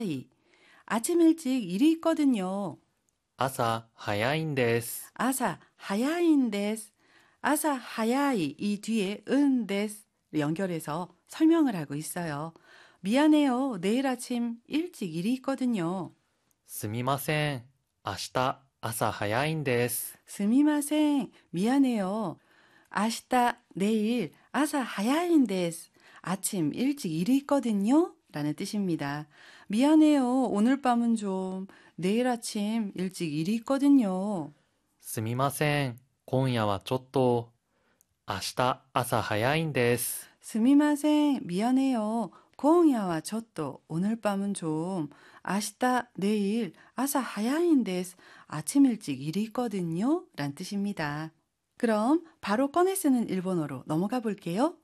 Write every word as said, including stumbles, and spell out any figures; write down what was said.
아침 일찍 일이 있거든요. 朝早いんです。 아사 하야인です. 아사 하야이 이 뒤에 은 데스 연결해서 설명을 하고 있어요. 미안해요. 내일 아침 일찍 일이 있거든요. すみません。明日朝早いんです。 스미마생 미안해요. 아시다 내일 아사 하야인です. 아침 일찍 일이 있거든요. 라는 뜻입니다. 미안해요. 오늘 밤은 좀 내일 아침 일찍 일이 있거든요. すみません。今夜はちょっと明日朝早いんです。 스미마생 미안해요. 고흥야와 저또 오늘 밤은 좀 아시다 내일 아사 하야인です. 아침 일찍 일이 있거든요. 란 뜻입니다. 그럼 바로 꺼내 쓰는 일본어로 넘어가 볼게요.